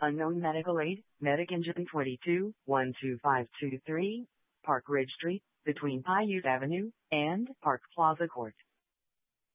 Unknown medical aid, Medic Engine 22, 12523, Park Ridge Street, between Paiute Avenue and Park Plaza Court.